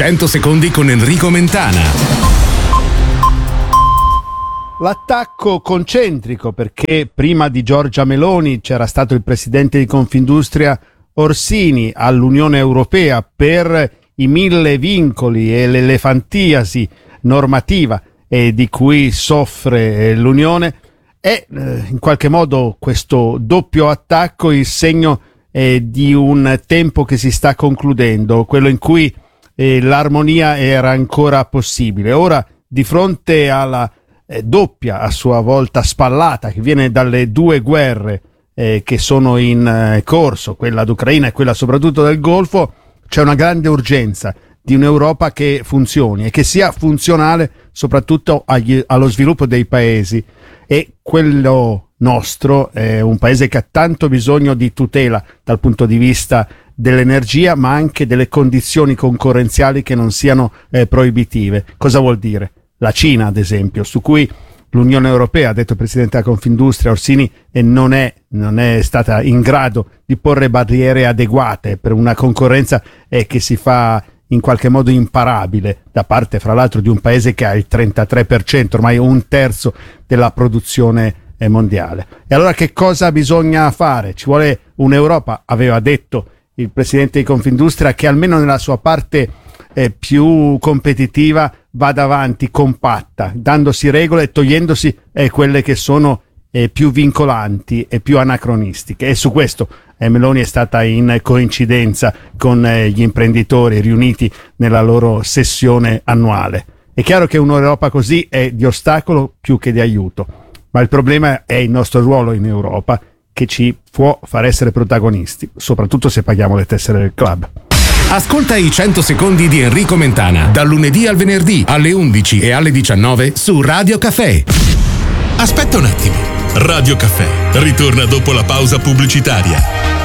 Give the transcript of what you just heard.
100 secondi con Enrico Mentana. L'attacco concentrico, perché prima di Giorgia Meloni c'era stato il presidente di Confindustria Orsini all'Unione Europea per i 1000 vincoli e l'elefantiasi normativa di cui soffre l'Unione. È in qualche modo questo doppio attacco il segno di un tempo che si sta concludendo, quello in cui l'armonia era ancora possibile. Ora, di fronte alla doppia, a sua volta spallata, che viene dalle due guerre che sono in corso, quella d'Ucraina e quella soprattutto del Golfo, c'è una grande urgenza di un'Europa che funzioni e che sia funzionale soprattutto allo sviluppo dei paesi. E quello nostro è un paese che ha tanto bisogno di tutela dal punto di vista dell'energia, ma anche delle condizioni concorrenziali che non siano proibitive. Cosa vuol dire? La Cina, ad esempio, su cui l'Unione Europea, ha detto il presidente della Confindustria Orsini, non è stata in grado di porre barriere adeguate per una concorrenza che si fa in qualche modo imparabile, da parte fra l'altro di un paese che ha il 33%, ormai un terzo della produzione mondiale. E allora che cosa bisogna fare? Ci vuole un'Europa, aveva detto il presidente di Confindustria, che almeno nella sua parte più competitiva vada avanti compatta, dandosi regole e togliendosi quelle che sono più vincolanti e più anacronistiche. E su questo Meloni è stata in coincidenza con gli imprenditori riuniti nella loro sessione annuale. È chiaro che un'Europa così è di ostacolo più che di aiuto, ma il problema è il nostro ruolo in Europa, che ci può far essere protagonisti, soprattutto se paghiamo le tessere del club. Ascolta i 100 secondi di Enrico Mentana, dal lunedì al venerdì alle 11 e alle 19 su Radio Caffè. Aspetta un attimo. Radio Caffè ritorna dopo la pausa pubblicitaria.